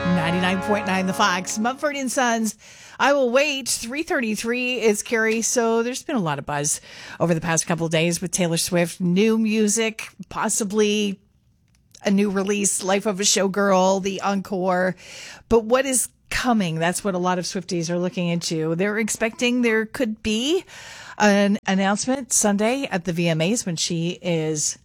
99.9 The Fox. Mumford and Sons. I Will Wait. 3:33 is Carrie. So there's been a lot of buzz over the past couple of days with Taylor Swift. New music, possibly a new release, Life of a Showgirl, the encore. But what is coming? That's what a lot of Swifties are looking into. They're expecting there could be an announcement Sunday at the VMAs when she is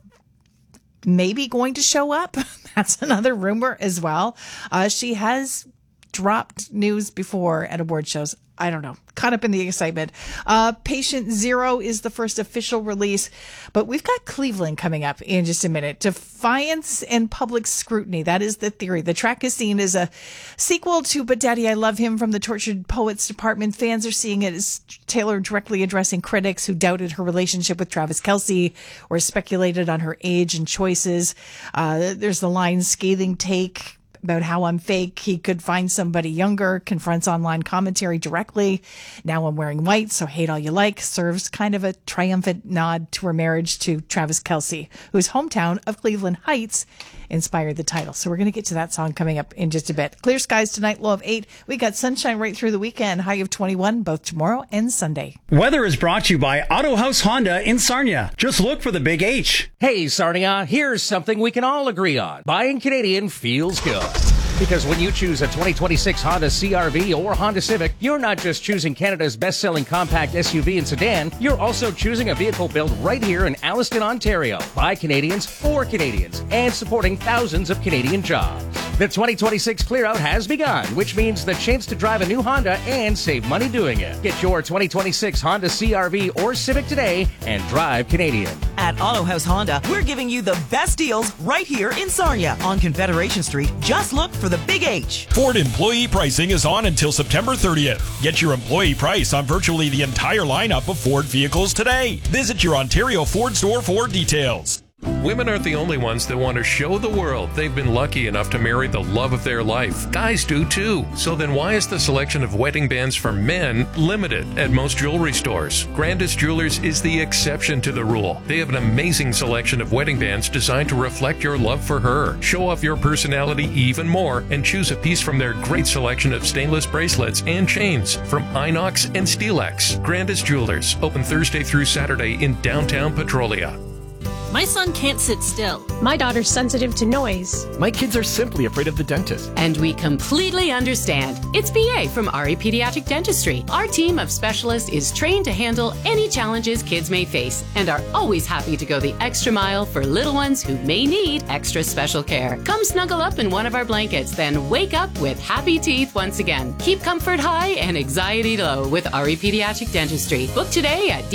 maybe going to show up. That's another rumor as well. She has dropped news before at award shows. I don't know. Caught up in the excitement. Patient Zero is the first official release, but we've got Cleveland coming up in just a minute. Defiance and Public Scrutiny. That is the theory. The track is seen as a sequel to But Daddy, I Love Him from the Tortured Poets Department. Fans are seeing it as Taylor directly addressing critics who doubted her relationship with Travis Kelce or speculated on her age and choices. There's the line scathing take about how I'm fake. He could find somebody younger, confronts online commentary directly. Now I'm wearing white, so hate all you like. Serves kind of a triumphant nod to her marriage to Travis Kelce, whose hometown of Cleveland Heights inspired the title. So we're going to get to that song coming up in just a bit. Clear skies tonight, low of 8. We got sunshine right through the weekend, high of 21, both tomorrow and Sunday. Weather is brought to you by Auto House Honda in Sarnia. Just look for the big H. Hey, Sarnia, here's something we can all agree on. Buying Canadian feels good. Because when you choose a 2026 Honda CR-V or Honda Civic, you're not just choosing Canada's best-selling compact SUV and sedan, you're also choosing a vehicle built right here in Alliston, Ontario, by Canadians, for Canadians, and supporting thousands of Canadian jobs. The 2026 clear-out has begun, which means the chance to drive a new Honda and save money doing it. Get your 2026 Honda CR-V or Civic today and drive Canadian. At Auto House Honda, we're giving you the best deals right here in Sarnia on Confederation Street. Just look for the Big H. Ford employee pricing is on until September 30th. Get your employee price on virtually the entire lineup of Ford vehicles today. Visit your Ontario Ford store for details. Women aren't the only ones that want to show the world they've been lucky enough to marry the love of their life. Guys do too. So then why is the selection of wedding bands for men limited at most jewelry stores? Grandis Jewelers is the exception to the rule. They have an amazing selection of wedding bands designed to reflect your love for her. Show off your personality even more and choose a piece from their great selection of stainless bracelets and chains from Inox and Stelex. Grandis Jewelers, open Thursday through Saturday in downtown Petrolia. My son can't sit still. My daughter's sensitive to noise. My kids are simply afraid of the dentist. And we completely understand. It's BA from RE Pediatric Dentistry. Our team of specialists is trained to handle any challenges kids may face and are always happy to go the extra mile for little ones who may need extra special care. Come snuggle up in one of our blankets, then wake up with happy teeth once again. Keep comfort high and anxiety low with RE Pediatric Dentistry. Book today at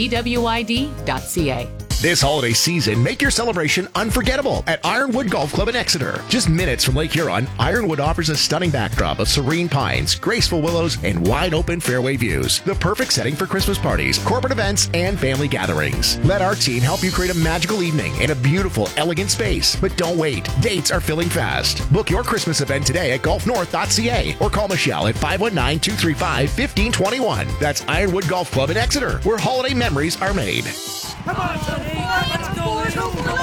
dwyd.ca. This holiday season, make your celebration unforgettable at Ironwood Golf Club in Exeter. Just minutes from Lake Huron, Ironwood offers a stunning backdrop of serene pines, graceful willows, and wide-open fairway views. The perfect setting for Christmas parties, corporate events, and family gatherings. Let our team help you create a magical evening in a beautiful, elegant space. But don't wait. Dates are filling fast. Book your Christmas event today at golfnorth.ca or call Michelle at 519-235-1521. That's Ironwood Golf Club in Exeter, where holiday memories are made. Come on, Sonny. Let's go. And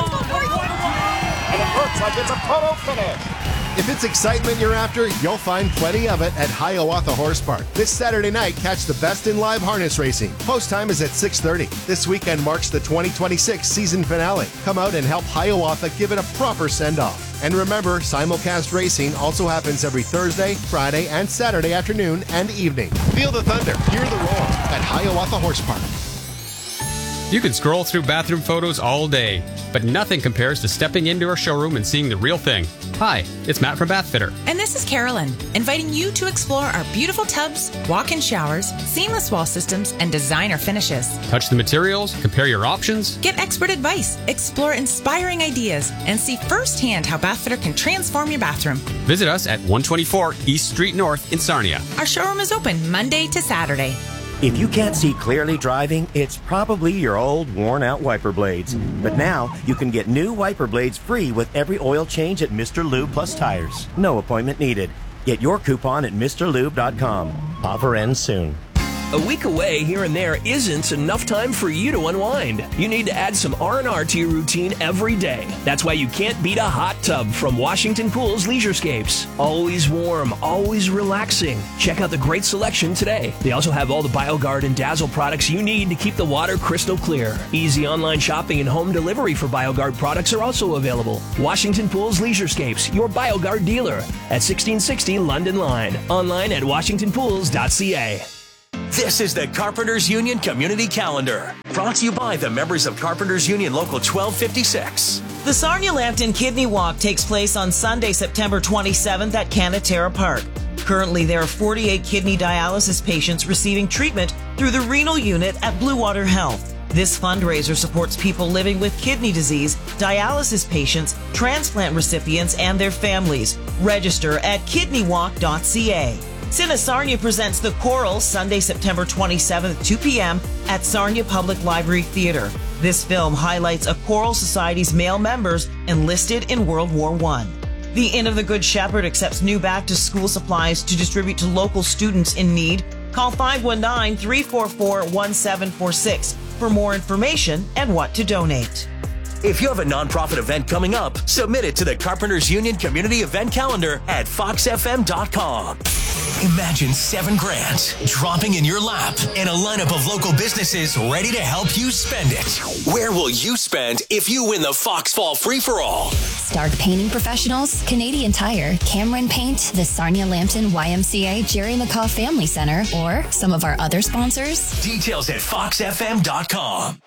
it looks like it's a total finish. If it's excitement you're after, you'll find plenty of it at Hiawatha Horse Park. This Saturday night, catch the best in live harness racing. Post time is at 6:30. This weekend marks the 2026 season finale. Come out and help Hiawatha give it a proper send-off. And remember, simulcast racing also happens every Thursday, Friday, and Saturday afternoon and evening. Feel the thunder, hear the roar at Hiawatha Horse Park. You can scroll through bathroom photos all day, but nothing compares to stepping into our showroom and seeing the real thing. Hi, it's Matt from Bathfitter. And this is Carolyn, inviting you to explore our beautiful tubs, walk-in showers, seamless wall systems, and designer finishes. Touch the materials, compare your options. Get expert advice, explore inspiring ideas, and see firsthand how Bathfitter can transform your bathroom. Visit us at 124 East Street North in Sarnia. Our showroom is open Monday to Saturday. If you can't see clearly driving, it's probably your old, worn-out wiper blades. But now, you can get new wiper blades free with every oil change at Mr. Lube Plus Tires. No appointment needed. Get your coupon at MrLube.com. Offer ends soon. A week away here and there isn't enough time for you to unwind. You need to add some R&R to your routine every day. That's why you can't beat a hot tub from Washington Pools Leisurescapes. Always warm, always relaxing. Check out the great selection today. They also have all the BioGuard and Dazzle products you need to keep the water crystal clear. Easy online shopping and home delivery for BioGuard products are also available. Washington Pools Leisurescapes, your BioGuard dealer at 1660 London Line. Online at washingtonpools.ca. This is the Carpenters Union Community Calendar, brought to you by the members of Carpenters Union Local 1256. The Sarnia Lambton Kidney Walk takes place on Sunday, September 27th at Canatera Park. Currently, there are 48 kidney dialysis patients receiving treatment through the renal unit at Blue Water Health. This fundraiser supports people living with kidney disease, dialysis patients, transplant recipients, and their families. Register at kidneywalk.ca. Cine Sarnia presents The Coral Sunday, September 27th at 2 p.m. at Sarnia Public Library Theater. This film highlights a Coral Society's male members enlisted in World War I. The Inn of the Good Shepherd accepts new back-to-school supplies to distribute to local students in need. Call 519-344-1746 for more information and what to donate. If you have a nonprofit event coming up, submit it to the Carpenters Union Community Event Calendar at foxfm.com. Imagine $7,000 dropping in your lap and a lineup of local businesses ready to help you spend it. Where will you spend if you win the Fox Fall Free-for-All? Stark Painting Professionals, Canadian Tire, Cameron Paint, the Sarnia Lambton YMCA Jerry McCaw Family Center, or some of our other sponsors. Details at foxfm.com.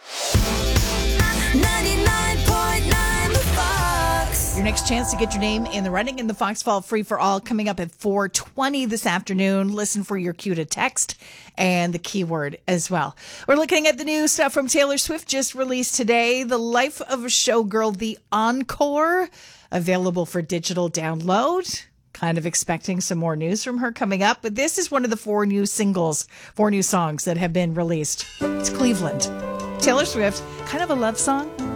99.9 The Fox. Your next chance to get your name in the running in the Fox Fall Free for All coming up at 4:20 this afternoon. Listen for your cue to text and the keyword as well. We're looking at the new stuff from Taylor Swift, just released today. The Life of a Showgirl, The Encore, available for digital download. Kind of expecting some more news from her coming up, but this is one of the 4 new songs that have been released. It's Cleveland. Taylor Swift, kind of a love song.